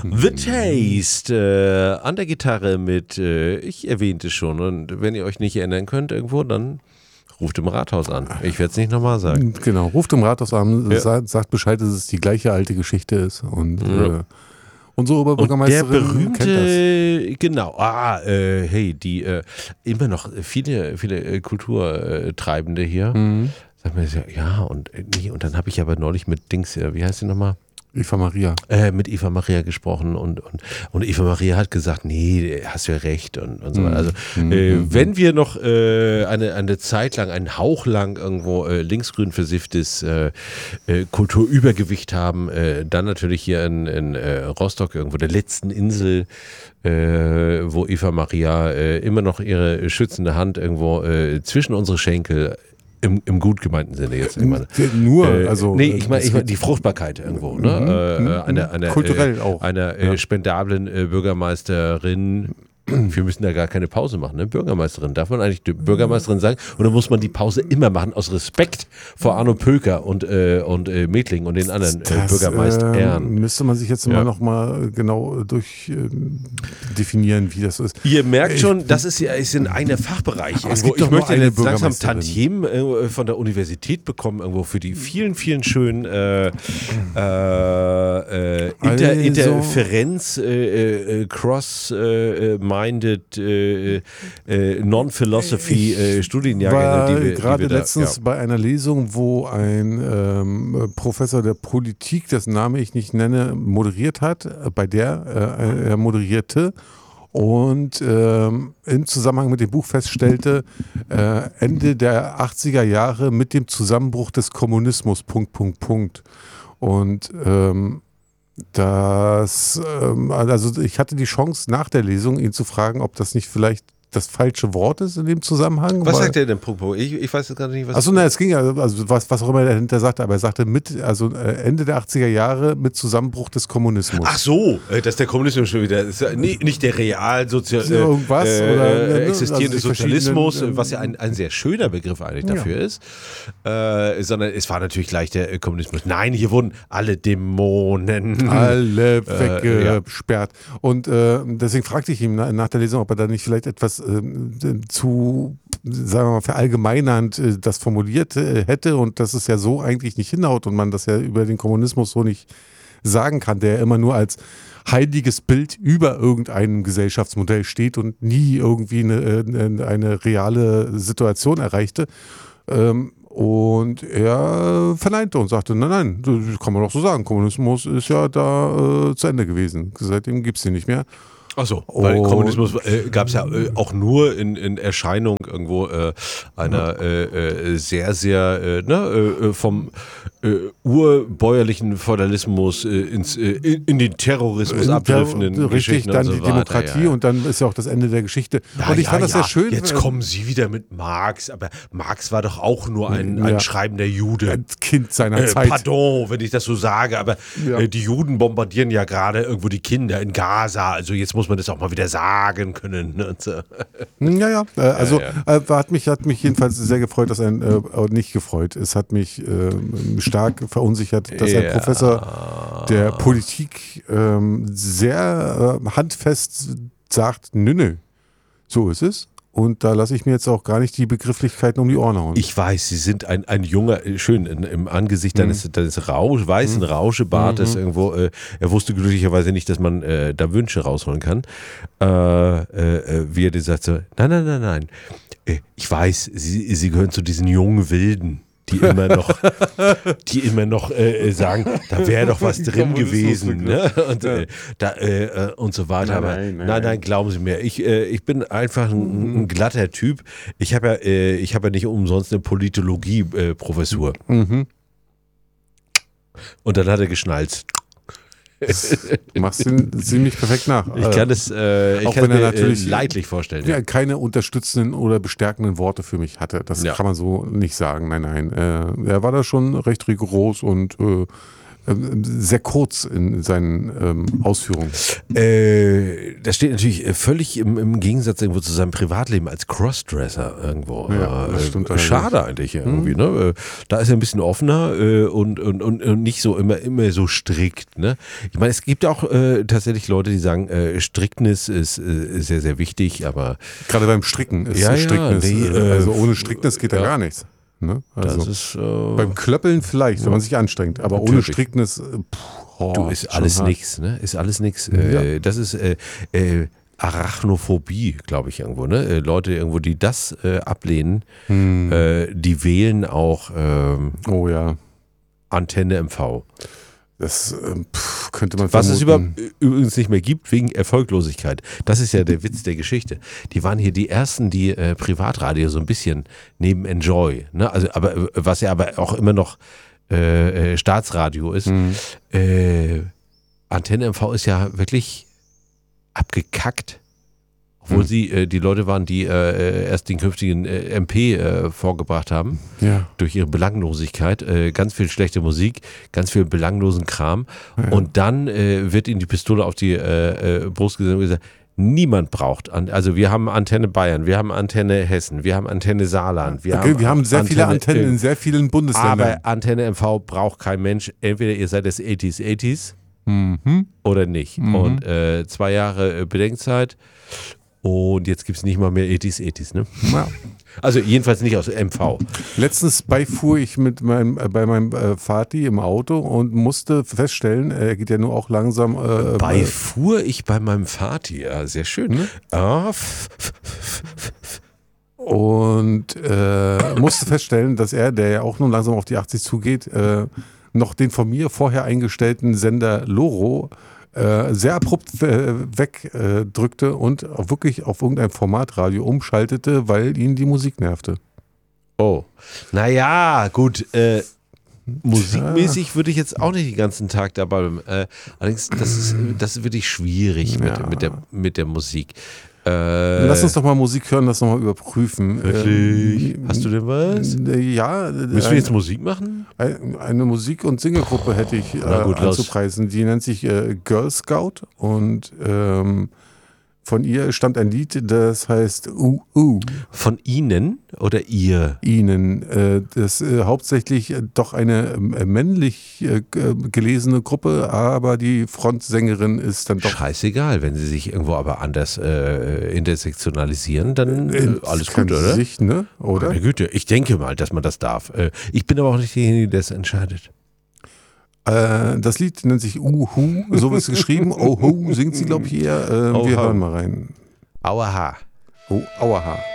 The Taste an der Gitarre mit, ich erwähnte schon, und wenn ihr euch nicht erinnern könnt irgendwo, dann ruft im Rathaus an. Ich werde es nicht nochmal sagen. Genau, ruft im Rathaus an, sagt Bescheid, dass es die gleiche alte Geschichte ist und unsere Oberbürgermeisterin der berühmte, kennt das. Genau, hey, die immer noch viele Kulturtreibende hier. Sagen wir ja, und dann habe ich aber neulich mit Dings, wie heißt sie nochmal? Eva Maria. Mit Eva Maria gesprochen und Eva Maria hat gesagt, nee, hast ja recht und so weiter. Also wenn wir noch eine Zeit lang, einen Hauch lang irgendwo linksgrün versifftes Kulturübergewicht haben, dann natürlich hier in Rostock irgendwo, der letzten Insel, wo Eva Maria immer noch ihre schützende Hand irgendwo zwischen unsere Schenkel im gut gemeinten Sinne jetzt immer. Ich meine die Fruchtbarkeit irgendwo, ne? Kulturell auch. Einer spendablen Bürgermeisterin. Wir müssen da gar keine Pause machen, ne? Bürgermeisterin. Darf man eigentlich Bürgermeisterin sagen? Oder muss man die Pause immer machen aus Respekt vor Arno Pölker und Metling und den anderen Bürgermeistern? Müsste man sich jetzt mal noch mal genau definieren, wie das ist. Ihr merkt schon, das ist in einem Fachbereich. Ich möchte jetzt langsam Tantiemen von der Universität bekommen, irgendwo für die vielen, vielen schönen Interferenz, Cross-Minded Non-Philosophy Studienjahrgänge, die wir gerade letztens bei einer Lesung, wo ein Professor der Politik, dessen Name ich nicht nenne, moderiert hat, bei der er moderierte und im Zusammenhang mit dem Buch feststellte, Ende der 80er Jahre mit dem Zusammenbruch des Kommunismus, ... Und also ich hatte die Chance nach der Lesung, ihn zu fragen, ob das nicht vielleicht das falsche Wort ist in dem Zusammenhang. Was sagt er denn, Punkt? Ich weiß jetzt gerade nicht, was... Achso, es ging also was auch immer er dahinter sagte, aber er sagte Ende der 80er Jahre mit Zusammenbruch des Kommunismus. Ach so, dass der Kommunismus schon wieder ist, nicht der existierende Sozialismus, was ja ein sehr schöner Begriff eigentlich dafür ist, sondern es war natürlich gleich der Kommunismus. Nein, hier wurden alle Dämonen alle weggesperrt. Und deswegen fragte ich ihn nach der Lesung, ob er da nicht vielleicht etwas zu, sagen wir mal, verallgemeinernd das formuliert hätte und dass es ja so eigentlich nicht hinhaut und man das ja über den Kommunismus so nicht sagen kann, der immer nur als heiliges Bild über irgendeinem Gesellschaftsmodell steht und nie irgendwie eine reale Situation erreichte. Und er verneinte und sagte, nein, das kann man doch so sagen, Kommunismus ist ja da zu Ende gewesen. Seitdem gibt es den nicht mehr. Ach so, weil Kommunismus gab es ja auch nur in Erscheinung irgendwo einer sehr, sehr vom urbäuerlichen Feudalismus in den Terrorismus abdriftenden Geschichten dann und so die Demokratie und dann ist ja auch das Ende der Geschichte. Und ich fand das sehr schön. Jetzt kommen Sie wieder mit Marx, aber Marx war doch auch nur ein schreibender Jude. Ein Kind seiner Zeit. Pardon, wenn ich das so sage, aber die Juden bombardieren ja gerade irgendwo die Kinder in Gaza, also jetzt muss man das auch mal wieder sagen können. Ne? So. Hat mich jedenfalls sehr gefreut, nicht gefreut. Es hat mich stark verunsichert, dass ein Professor der Politik sehr handfest sagt, nö, so ist es. Und da lasse ich mir jetzt auch gar nicht die Begrifflichkeiten um die Ohren hauen. Ich weiß, Sie sind ein junger, schön im Angesicht deines weißen Rauschebartes irgendwo. Er wusste glücklicherweise nicht, dass man da Wünsche rausholen kann. Wie er dir sagt so, nein. Ich weiß, Sie gehören zu diesen jungen Wilden, die immer noch sagen, da wäre doch was drin gewesen, ne? Und so weiter. Nein, glauben Sie mir, ich bin einfach ein glatter Typ. Ich habe ja nicht umsonst eine Politologie-Professur. Und dann hat er geschnalzt. Machst du ziemlich perfekt nach. Ich kann es mir natürlich leidlich vorstellen. Ja, keine unterstützenden oder bestärkenden Worte für mich hatte. Das kann man so nicht sagen. Nein. Er war da schon recht rigoros und sehr kurz in seinen Ausführungen. Das steht natürlich völlig im Gegensatz irgendwo zu seinem Privatleben als Crossdresser irgendwo. Ja, das stimmt schade eigentlich irgendwie. Ne? Da ist er ein bisschen offener und nicht so immer so strikt. Ne? Ich meine, es gibt auch tatsächlich Leute, die sagen, Striktness ist sehr, sehr wichtig, aber gerade beim Stricken ist Strickness. Also ohne Strickness geht da gar nichts. Ne? Also das ist, beim Klöppeln vielleicht, wenn man sich anstrengt, aber ohne Strickness, ist alles nichts, ne? Ist alles nichts. Das ist Arachnophobie, glaube ich, irgendwo, ne? Leute irgendwo, die das ablehnen, die wählen auch Antenne MV. Das könnte man Was es übrigens nicht mehr gibt, wegen Erfolglosigkeit. Das ist ja der Witz der Geschichte. Die waren hier die Ersten, die Privatradio so ein bisschen neben Enjoy, ne? Also, aber was ja aber auch immer noch Staatsradio ist. Antenne MV ist ja wirklich abgekackt. Obwohl sie die Leute waren, die erst den künftigen MP vorgebracht haben, durch ihre Belanglosigkeit, ganz viel schlechte Musik, ganz viel belanglosen Kram. Und dann wird ihnen die Pistole auf die Brust gesetzt und gesagt, niemand braucht, also wir haben Antenne Bayern, wir haben Antenne Hessen, wir haben Antenne Saarland. Wir haben sehr viele Antennen in sehr vielen Bundesländern. Aber Antenne MV braucht kein Mensch. Entweder ihr seid das 80s oder nicht. Und 2 Jahre Bedenkzeit. Und jetzt gibt es nicht mal mehr 80s, ne? Ja. Also jedenfalls nicht aus MV. Letztens beifuhr ich bei meinem Vati im Auto und musste feststellen, er geht ja nur auch langsam. Beifuhr ich bei meinem Vati, ja, sehr schön. Ne? Und musste feststellen, dass er, der ja auch nun langsam auf die 80 zugeht, noch den von mir vorher eingestellten Sender Loro sehr abrupt wegdrückte und auch wirklich auf irgendein Formatradio umschaltete, weil ihn die Musik nervte. Oh, naja, gut. Musikmäßig würde ich jetzt auch nicht den ganzen Tag dabei. Allerdings, das ist wirklich schwierig mit der Musik. Lass uns doch mal Musik hören, das nochmal überprüfen. Wirklich? Hast du denn was? Ja. Müssen wir jetzt Musik machen? Eine Musik- und Singelgruppe hätte ich anzupreisen. Die nennt sich Girl Scout und von ihr stammt ein Lied, das heißt Von Ihnen oder ihr? Ihnen. Das ist hauptsächlich doch eine männlich gelesene Gruppe, aber die Frontsängerin ist dann doch... Scheißegal, wenn sie sich irgendwo aber anders intersektionalisieren, dann alles gut, oder? Sich, ne? Oder? Meine Güte, ich denke mal, dass man das darf. Ich bin aber auch nicht derjenige, der das entscheidet. Das Lied nennt sich Uhu, so wird es geschrieben. Ohu singt sie, glaube ich, eher. Wir hören mal rein. Auaha. Oh, auaha.